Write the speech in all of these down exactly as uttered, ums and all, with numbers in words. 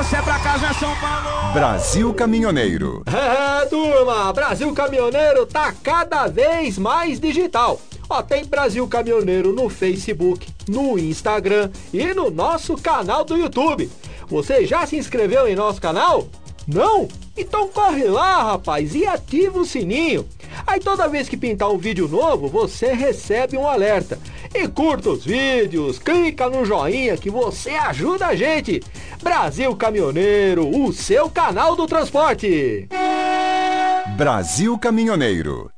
se é pra casa é São Paulo. Brasil Caminhoneiro. É, turma, Brasil Caminhoneiro tá cada vez mais digital. Ó, tem Brasil Caminhoneiro no Facebook, no Instagram e no nosso canal do YouTube. Você já se inscreveu em nosso canal? Não? Então corre lá, rapaz, e ativa o sininho. Aí toda vez que pintar um vídeo novo, você recebe um alerta. E curta os vídeos, clica no joinha que você ajuda a gente. Brasil Caminhoneiro, o seu canal do transporte. Brasil Caminhoneiro.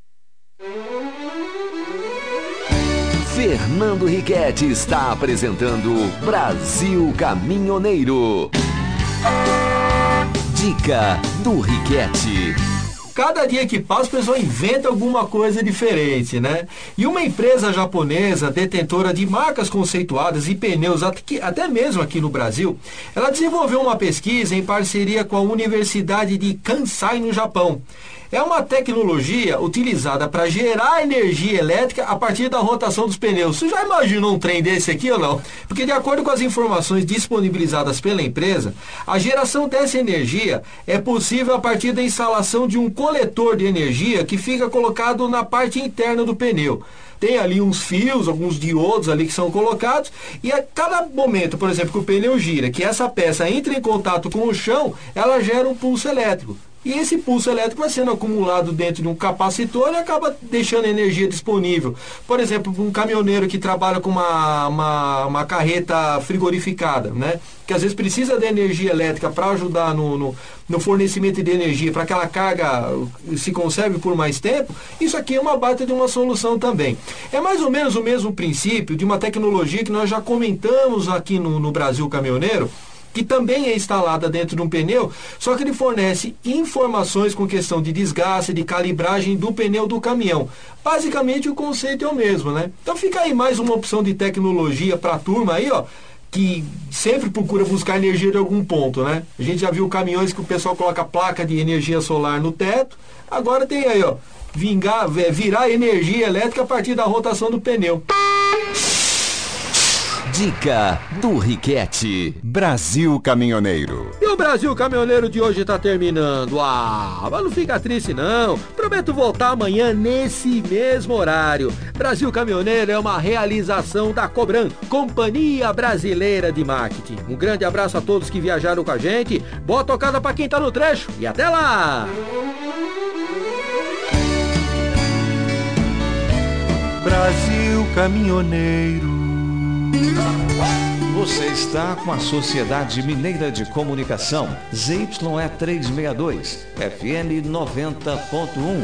Fernando Riquetti está apresentando Brasil Caminhoneiro. Dica do Riquetti. Cada dia que passa, o pessoal inventa alguma coisa diferente, né? E uma empresa japonesa, detentora de marcas conceituadas e pneus, até mesmo aqui no Brasil, ela desenvolveu uma pesquisa em parceria com a Universidade de Kansai, no Japão. É uma tecnologia utilizada para gerar energia elétrica a partir da rotação dos pneus. Você já imaginou um trem desse aqui ou não? Porque de acordo com as informações disponibilizadas pela empresa, a geração dessa energia é possível a partir da instalação de um coletor de energia que fica colocado na parte interna do pneu. Tem ali uns fios, alguns diodos ali que são colocados, e a cada momento, por exemplo, que o pneu gira, que essa peça entra em contato com o chão, ela gera um pulso elétrico. E esse pulso elétrico vai sendo acumulado dentro de um capacitor e acaba deixando energia disponível. Por exemplo, um caminhoneiro que trabalha com uma, uma, uma carreta frigorificada, né? Que às vezes precisa de energia elétrica para ajudar no, no, no fornecimento de energia, para que aquela carga se conserve por mais tempo. Isso aqui é uma baita de uma solução também. É mais ou menos o mesmo princípio de uma tecnologia que nós já comentamos aqui no, no Brasil Caminhoneiro, que também é instalada dentro de um pneu, só que ele fornece informações com questão de desgaste, de calibragem do pneu do caminhão. Basicamente o conceito é o mesmo, né? Então fica aí mais uma opção de tecnologia para a turma aí, ó, que sempre procura buscar energia de algum ponto, né? A gente já viu caminhões que o pessoal coloca placa de energia solar no teto, agora tem aí, ó, vingar, virar energia elétrica a partir da rotação do pneu. Dica do Riquetti. Brasil Caminhoneiro. E o Brasil Caminhoneiro de hoje tá terminando. Ah, mas não fica triste não. Prometo voltar amanhã nesse mesmo horário. Brasil Caminhoneiro é uma realização da Cobran, Companhia Brasileira de Marketing. Um grande abraço a todos que viajaram com a gente. Boa tocada pra quem tá no trecho e até lá! Brasil Caminhoneiro. Você está com a Sociedade Mineira de Comunicação, Z Y E trezentos e sessenta e dois, F M noventa ponto um.